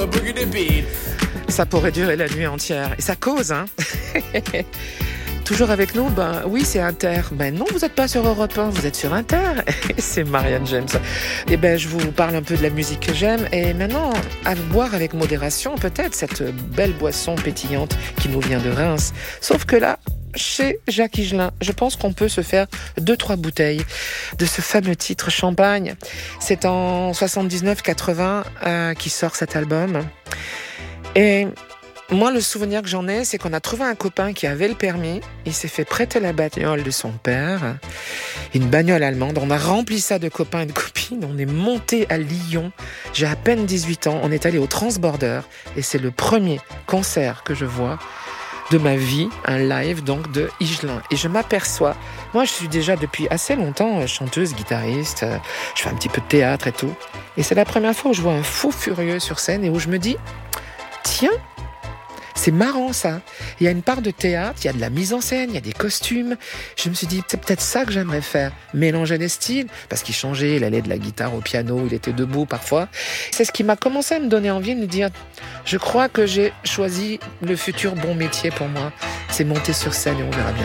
the boogie the beat. Ça pourrait durer la nuit entière. Et ça cause, hein. Toujours avec nous, ben oui, c'est Inter. Ben non, vous n'êtes pas sur Europe 1, vous êtes sur Inter. C'est Marianne James. Et ben, je vous parle un peu de la musique que j'aime. Et maintenant, à boire avec modération, peut-être, cette belle boisson pétillante qui nous vient de Reims. Sauf que là, chez Jacques Higelin, je pense qu'on peut se faire 2-3 bouteilles de ce fameux titre Champagne. C'est en 79-80 qui sort cet album. Et moi, le souvenir que j'en ai, c'est qu'on a trouvé un copain qui avait le permis. Il s'est fait prêter la bagnole de son père, une bagnole allemande. On a rempli ça de copains et de copines. On est monté à Lyon. J'ai à peine 18 ans. On est allé au Transborder. Et c'est le premier concert que je vois de ma vie, un live donc de Higelin. Et je m'aperçois, moi je suis déjà depuis assez longtemps chanteuse, guitariste, je fais un petit peu de théâtre et tout. Et c'est la première fois où je vois un fou furieux sur scène et où je me dis, tiens, c'est marrant ça. Il y a une part de théâtre, il y a de la mise en scène, il y a des costumes. Je me suis dit, c'est peut-être ça que j'aimerais faire. Mélanger les styles, parce qu'il changeait, il allait de la guitare au piano, il était debout parfois. C'est ce qui m'a commencé à me donner envie de me dire, je crois que j'ai choisi le futur bon métier pour moi. C'est monter sur scène et on verra bien.